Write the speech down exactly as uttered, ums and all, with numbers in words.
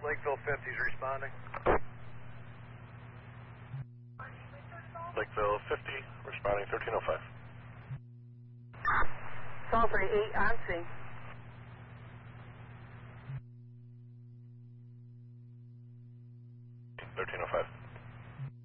Lakeville fifty is responding. Lakeville fifty, responding thirteen oh five. Salisbury eight on scene. thirteen oh five.